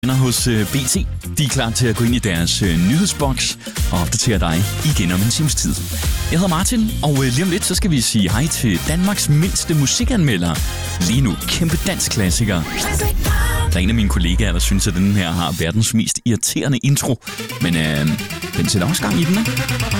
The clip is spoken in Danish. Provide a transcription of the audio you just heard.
Hos BT. De er klar til at gå ind i deres nyhedsboks og opdatere dig igen om en times tid. Jeg hedder Martin, og lige om lidt så skal vi sige hej til Danmarks mindste musikanmelder. Lige nu kæmpe dansk klassiker. Der er en af mine kollegaer, der synes, at den her har verdens mest irriterende intro. Men den sætter også gang i den, ikke?